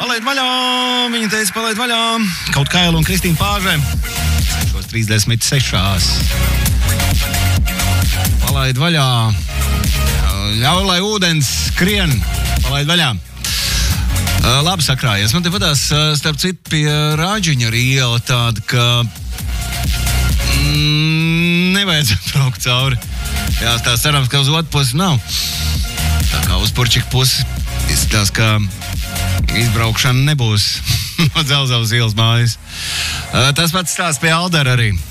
palaid vaļā, viņa teica, palaid vaļā. Kaut Kaila un Kristīna Pāžē. Šos 36. Palaid vaļā. Ļauj, lai ūdens skrien. Palaid vaļā. Labi sakrājies. Man te padās, starp citu, pie Rāģiņa arī iela tāda, ka nevajadzētu braukt cauri. Jā, tā cerams, ka uz otru pusi nav. Tā kā uz Purčiku pusi izskatās, ka izbraukšana nebūs no Dzelzavas ielas mājas. Tas pats stāsts pie Aldera arī.